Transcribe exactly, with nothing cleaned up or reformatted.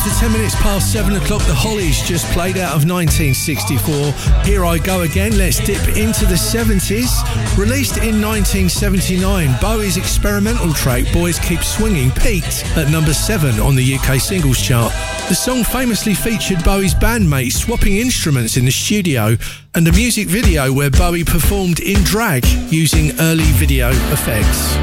After ten minutes past seven o'clock, the Hollies just played out of nineteen sixty-four. Here I Go Again. Let's dip into the seventies. Released in nineteen seventy-nine, Bowie's experimental track Boys Keep Swinging peaked at number seven on the U K singles chart. The song famously featured Bowie's bandmates swapping instruments in the studio and a music video where Bowie performed in drag using early video effects.